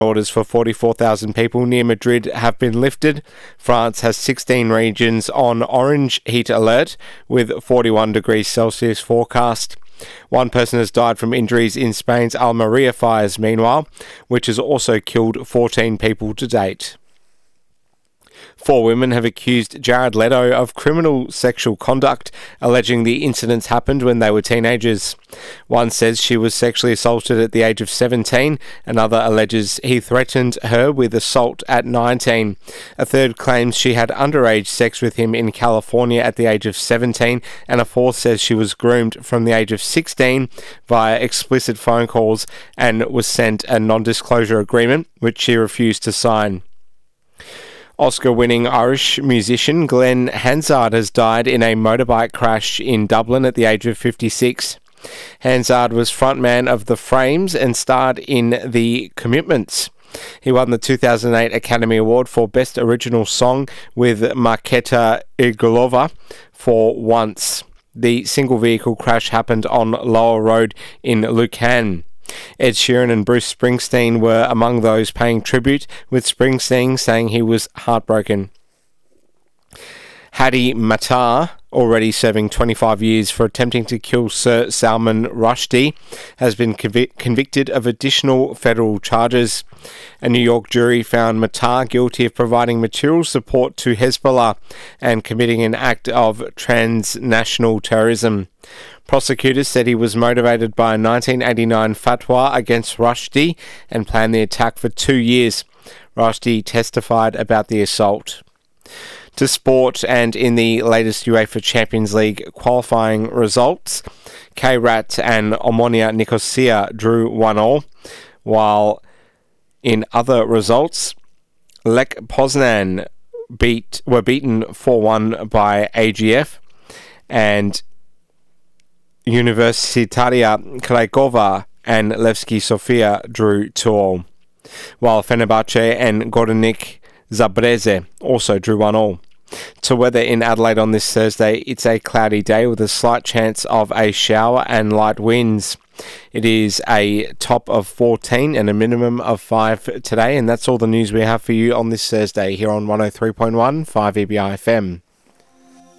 Orders for 44,000 people near Madrid have been lifted. France has 16 regions on orange heat alert with 41 degrees Celsius forecast. One person has died from injuries in Spain's Almeria fires, meanwhile, which has also killed 14 people to date. 4 women have accused Jared Leto of criminal sexual conduct, alleging the incidents happened when they were teenagers. One says she was sexually assaulted at the age of 17. Another alleges he threatened her with assault at 19. A third claims she had underage sex with him in California at the age of 17. And a fourth says she was groomed from the age of 16 via explicit phone calls and was sent a non-disclosure agreement, which she refused to sign. Oscar-winning Irish musician Glenn Hansard has died in a motorbike crash in Dublin at the age of 56. Hansard was frontman of The Frames and starred in The Commitments. He won the 2008 Academy Award for Best Original Song with Marketa Irgulova for Once. The single vehicle crash happened on Lower Road in Lucan. Ed Sheeran and Bruce Springsteen were among those paying tribute, with Springsteen saying he was heartbroken. Hadi Matar, already serving 25 years for attempting to kill Sir Salman Rushdie, has been convicted of additional federal charges. A New York jury found Matar guilty of providing material support to Hezbollah and committing an act of transnational terrorism. Prosecutors said he was motivated by a 1989 fatwa against Rushdie and planned the attack for 2 years. Rushdie testified about the assault. To sport, and in the latest UEFA Champions League qualifying results, K-Rat and Omonia Nicosia drew 1-1, while in other results, Lech Poznan were beaten 4-1 by AGF, and Universitatea Craiova and Levski Sofia drew 2-2, while Fenerbahce and Gornik Zabrze also drew 1-1. To weather in Adelaide on this Thursday, it's a cloudy day with a slight chance of a shower and light winds. It is a top of 14 and a minimum of 5 today, and that's all the news we have for you on this Thursday here on 103.1 5 EBI FM.